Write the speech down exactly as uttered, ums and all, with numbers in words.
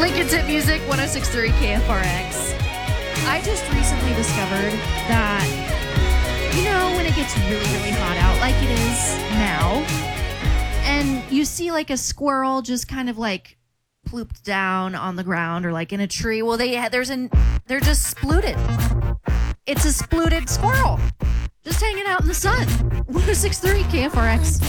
Lincoln Tip Music, one oh six point three K F R X. I just recently discovered that, you know, when it gets really, really hot out, like it is now, and you see like a squirrel just kind of like plooped down on the ground or like in a tree. Well, they there's an they're just splooted. It's a splooted squirrel just hanging out in the sun. one oh six point three K F R X.